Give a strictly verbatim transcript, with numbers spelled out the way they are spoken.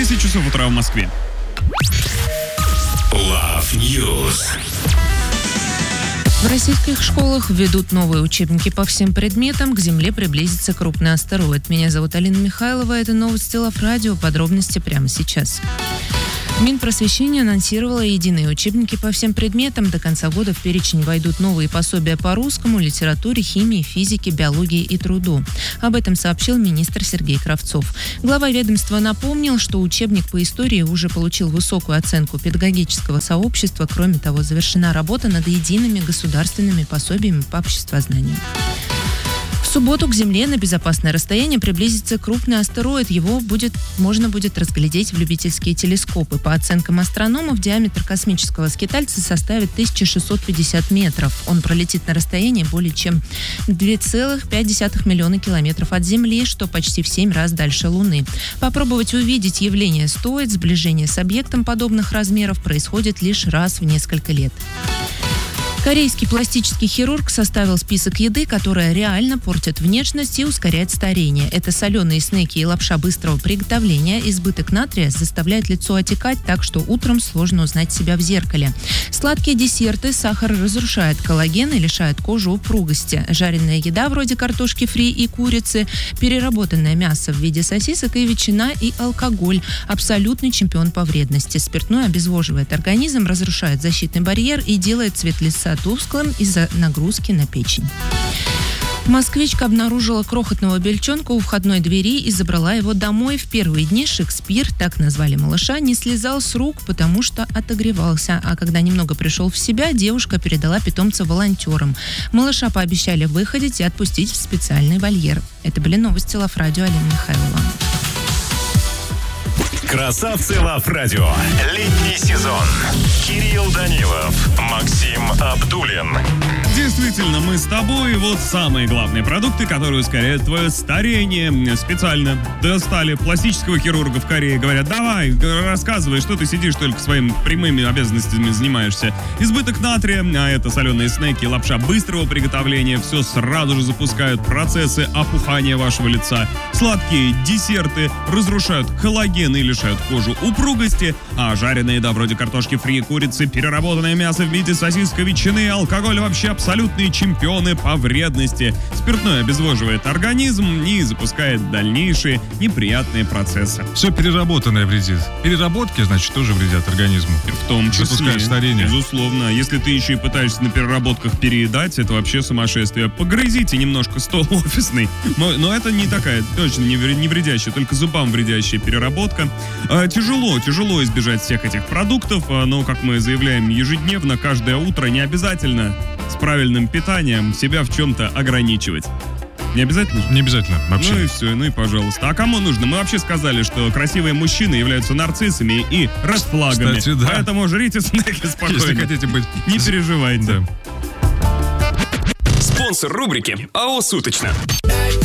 десять часов утра в Москве. Love News. В российских школах введут новые учебники по всем предметам. К Земле приблизится крупный астероид. Меня зовут Алина Михайлова. Это новости Love Radio. Подробности прямо сейчас. Минпросвещение анонсировало единые учебники по всем предметам. До конца года в перечень войдут новые пособия по русскому, литературе, химии, физике, биологии и труду. Об этом сообщил министр Сергей Кравцов. Глава ведомства напомнил, что учебник по истории уже получил высокую оценку педагогического сообщества. Кроме того, завершена работа над едиными государственными пособиями по обществознанию. В субботу к Земле на безопасное расстояние приблизится крупный астероид. Его будет, можно будет разглядеть в любительские телескопы. По оценкам астрономов, диаметр космического скитальца составит тысяча шестьсот пятьдесят метров. Он пролетит на расстояние более чем два целых пять десятых миллиона километров от Земли, что почти в семь раз дальше Луны. Попробовать увидеть явление стоит. Сближение с объектом подобных размеров происходит лишь раз в несколько лет. Корейский пластический хирург составил список еды, которая реально портит внешность и ускоряет старение. Это соленые снеки и лапша быстрого приготовления. Избыток натрия заставляет лицо отекать так, что утром сложно узнать себя в зеркале. Сладкие десерты, сахар разрушает коллаген и лишает кожу упругости. Жареная еда вроде картошки фри и курицы, переработанное мясо в виде сосисок и ветчина и алкоголь. Абсолютный чемпион по вредности. Спиртное обезвоживает организм, разрушает защитный барьер и делает цвет лица тусклым из-за нагрузки на печень. Москвичка обнаружила крохотного бельчонка у входной двери и забрала его домой. В первые дни Шекспир, так назвали малыша, не слезал с рук, потому что отогревался. А когда немного пришел в себя, девушка передала питомца волонтерам. Малыша пообещали выходить и отпустить в специальный вольер. Это были новости Love Radio. Алина Михайлова. Красавцы Love Radio. Летний сезон. Кирилл Данилов, Максим Абдуллин. Действительно, мы с тобой. Вот самые главные продукты, которые ускоряют твое старение. Специально достали пластического хирурга в Корее. Говорят, давай, рассказывай, что ты сидишь только своими прямыми обязанностями занимаешься. Избыток натрия, а это соленые снеки, лапша быстрого приготовления. Все сразу же запускают процессы опухания вашего лица. Сладкие десерты разрушают коллаген и лишают кожу упругости. А жареная еда вроде картошки фри и курицы, переработанное мясо в виде сосисок, ветчины, алкоголь вообще абсолютные чемпионы по вредности. Спиртное обезвоживает организм и запускает дальнейшие неприятные процессы. Все переработанное вредит. Переработки, значит, тоже вредят организму. В том числе. Запускают старение. Безусловно. Если ты еще и пытаешься на переработках переедать, это вообще сумасшествие. Погрызите немножко стол офисный. Но, но это не такая, точно не вредящая, только зубам вредящая переработка. А, тяжело, тяжело избежать всех этих продуктов, но, как мы заявляем ежедневно, каждое утро не обязательно с правильным питанием себя в чем-то ограничивать. Не обязательно? Не обязательно, вообще. Ну и все, ну и пожалуйста. А кому нужно? Мы вообще сказали, что красивые мужчины являются нарциссами и редфлагами. Кстати, да. Поэтому жрите снеки спокойно. Если хотите быть... Не переживайте. Да. Спонсор рубрики АО «Суточно».